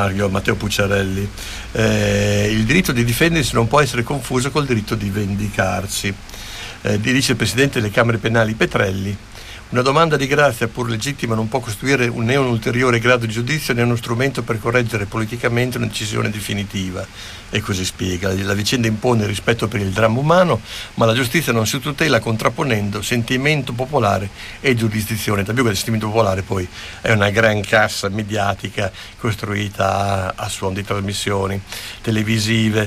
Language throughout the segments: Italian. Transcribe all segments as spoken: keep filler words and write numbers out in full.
Matteo Pucciarelli. Eh, il diritto di difendersi non può essere confuso col diritto di vendicarsi, eh, dice il presidente delle Camere Penali Petrelli. Una domanda di grazia, pur legittima, non può costituire un, né un ulteriore grado di giudizio né uno strumento per correggere politicamente una decisione definitiva. E così spiega. La vicenda impone rispetto per il dramma umano, ma la giustizia non si tutela contrapponendo sentimento popolare e giurisdizione. Da più che il sentimento popolare poi è una gran cassa mediatica costruita a, a suon di trasmissioni televisive.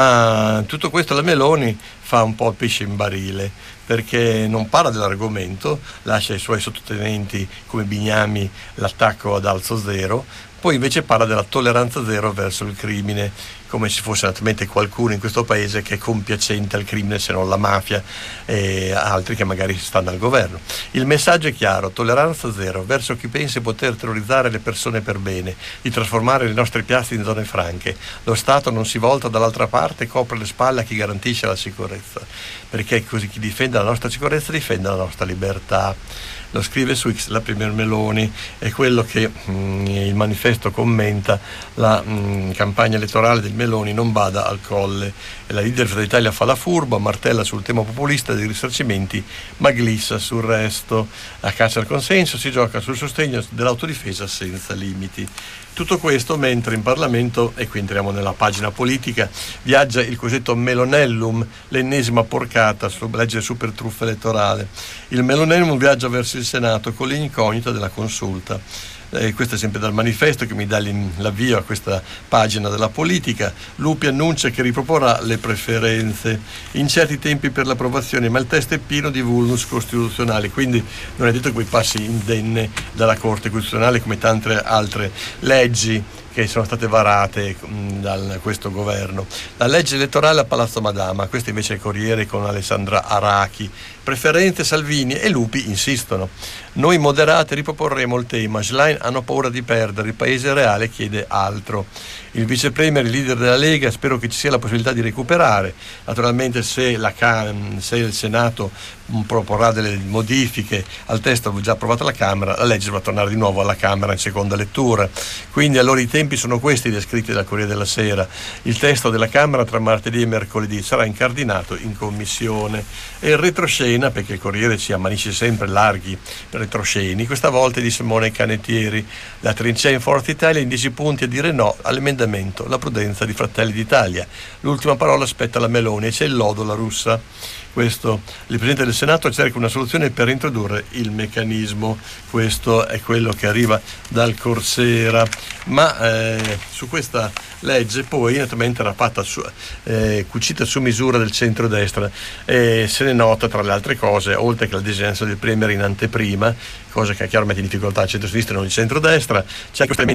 Ma tutto questo la Meloni fa un po' il pesce in barile, perché non parla dell'argomento, lascia ai suoi sottotenenti come Bignami l'attacco ad alzo zero, poi invece parla della tolleranza zero verso il crimine, come se fosse naturalmente qualcuno in questo paese che è compiacente al crimine, se non la mafia e altri che magari stanno al governo. Il messaggio è chiaro: tolleranza zero verso chi pensa di poter terrorizzare le persone per bene, di trasformare le nostre piazze in zone franche. Lo Stato non si volta dall'altra parte e copre le spalle a chi garantisce la sicurezza, perché così chi difende la nostra sicurezza difende la nostra libertà. Lo scrive su X la Premier Meloni, è quello che mh, il manifesto commenta. La mh, campagna elettorale del Meloni non bada al colle, e la leader Fratelli d'Italia fa la furba, martella sul tema populista dei risarcimenti, ma glissa sul resto. A caccia al consenso si gioca sul sostegno dell'autodifesa senza limiti. Tutto questo mentre in Parlamento, e qui entriamo nella pagina politica, viaggia il cosiddetto Melonellum, l'ennesima porcata su legge super truffa elettorale. Il Melonellum viaggia verso il Senato con l'incognita della consulta. Eh, questo è sempre dal manifesto che mi dà l'avvio a questa pagina della politica. Lupi annuncia che riproporrà le preferenze in certi tempi per l'approvazione, ma il testo è pieno di vulnus costituzionali, quindi non è detto che poi passi indenne dalla Corte Costituzionale come tante altre leggi che sono state varate mh, da questo governo. La legge elettorale a Palazzo Madama, questo invece è il Corriere con Alessandra Arachi. Preferenze Salvini e Lupi insistono. Noi moderati riproporremo il tema. Schlein hanno paura di perdere, il paese reale chiede altro. Il vice premier, il leader della Lega, spero che ci sia la possibilità di recuperare. Naturalmente se, la, se il Senato proporrà delle modifiche al testo già approvato alla Camera, la legge dovrà tornare di nuovo alla Camera in seconda lettura. Quindi allora i tempi sono questi descritti dal Corriere della Sera. Il testo della Camera tra martedì e mercoledì sarà incardinato in commissione. E il retroscena, perché il Corriere ci ammanisce sempre larghi retrosceni, questa volta è di Simone Canettieri. La trincea in Forza Italia in dieci punti a dire no all'emendamento, la prudenza di Fratelli d'Italia. L'ultima parola spetta alla Meloni e c'è il lodo La Russa. Questo, il Presidente del Senato cerca una soluzione per introdurre il meccanismo. Questo è quello che arriva dal Corsera. Ma eh, su questa legge poi naturalmente era fatta su, eh, cucita su misura del centrodestra, e se ne nota tra le altre cose, oltre che la desinenza del Premier in anteprima, cosa che chiaramente in difficoltà al centro-sinistra e non il centrodestra, c'è questo elemento